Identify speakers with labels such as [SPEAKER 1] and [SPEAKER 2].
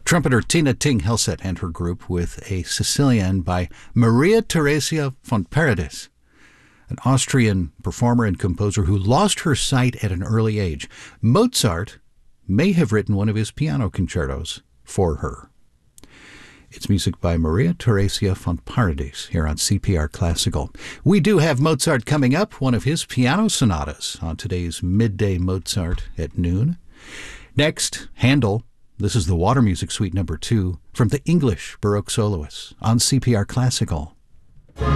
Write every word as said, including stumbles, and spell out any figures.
[SPEAKER 1] Trumpeter Tina Ting Helseth and her group with a Sicilian by Maria Theresia von Paradis, an Austrian performer and composer who lost her sight at an early age. Mozart may have written one of his piano concertos for her. It's music by Maria Theresia von Paradis here on C P R Classical. We do have Mozart coming up, one of his piano sonatas on today's Midday Mozart at noon. Next, Handel. This is the Water Music Suite number two from the English Baroque Soloists on C P R Classical.